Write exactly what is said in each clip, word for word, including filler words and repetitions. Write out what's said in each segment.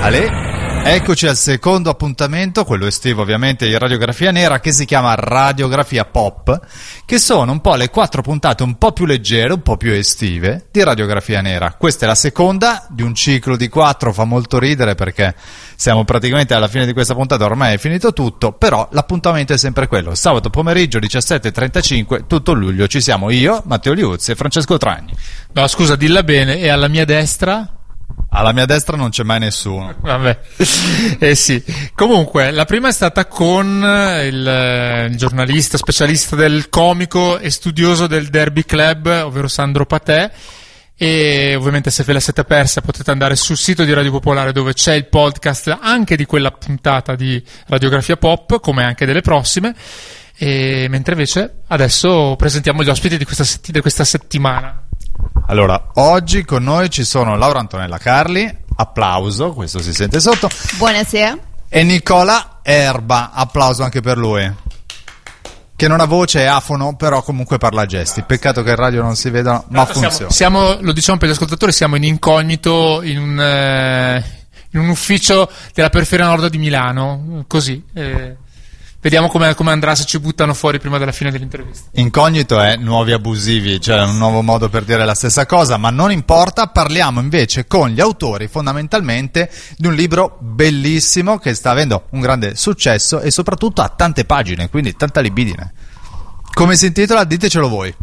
Ale, eccoci al secondo appuntamento, quello estivo ovviamente di Radiografia Nera, che si chiama Radiografia Pop, che sono un po' le quattro puntate un po' più leggere, un po' più estive di Radiografia Nera. Questa è la seconda di un ciclo di quattro, fa molto ridere perché siamo praticamente alla fine di questa puntata, ormai è finito tutto, però l'appuntamento è sempre quello, sabato pomeriggio diciassette e trentacinque, tutto luglio ci siamo io, Matteo Liuzzi e Francesco Tragni. No, scusa, dilla bene, e alla mia destra? Alla mia destra non c'è mai nessuno. Vabbè, eh sì. Comunque, la prima è stata con il, il giornalista, specialista del comico e studioso del Derby Club, ovvero Sandro Patè. E ovviamente se ve la siete persa potete andare sul sito di Radio Popolare, dove c'è il podcast anche di quella puntata di Radiografia Pop, come anche delle prossime. E mentre invece adesso presentiamo gli ospiti di questa, setti- di questa settimana. Allora, oggi con noi ci sono Laura Antonella Carli, applauso, questo si sente sotto. Buonasera. E Nicola Erba, applauso anche per lui, che non ha voce, è afono, però comunque parla a gesti. Peccato che in radio non si vedano, ma siamo, funziona. Siamo, lo diciamo per gli ascoltatori, siamo in incognito in un, eh, in un ufficio della periferia nord di Milano, così. Eh. Vediamo come, come andrà, se ci buttano fuori prima della fine dell'intervista. Incognito è nuovi abusivi, cioè un nuovo modo per dire la stessa cosa, ma non importa, parliamo invece con gli autori fondamentalmente di un libro bellissimo che sta avendo un grande successo e soprattutto ha tante pagine, quindi tanta libidine. Come si intitola? Ditecelo voi.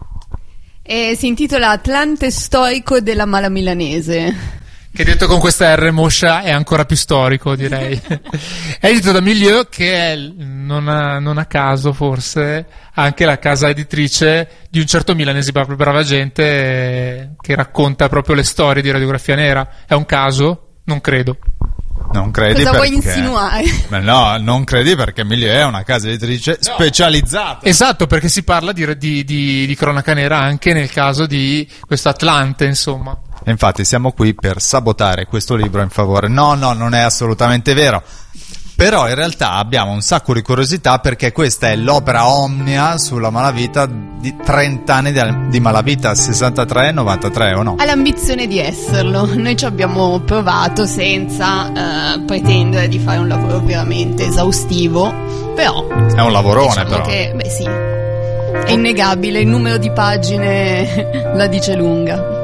E si intitola Atlante storico della mala milanese. Che detto con questa R moscia è ancora più storico, direi. È edito da Milieu, che è, non a, non a caso forse, anche la casa editrice di un certo milanese brava gente, eh, che racconta proprio le storie di Radiografia Nera. È un caso? Non credo. Non credi Cosa perché... vuoi insinuare? Ma no, non credi perché Milieu è una casa editrice no. specializzata. Esatto, perché si parla di, di, di, di cronaca nera anche nel caso di questo Atlante, insomma. Infatti siamo qui per sabotare questo libro in favore. No, no, non è assolutamente vero. Però in realtà abbiamo un sacco di curiosità perché questa è l'opera omnia sulla malavita di trenta anni di malavita, sessantatré novantatré o no? Ha l'ambizione di esserlo. Noi ci abbiamo provato senza eh, pretendere di fare un lavoro veramente esaustivo, però è un lavorone, diciamo però. Che, beh sì, è innegabile, il numero di pagine la dice lunga.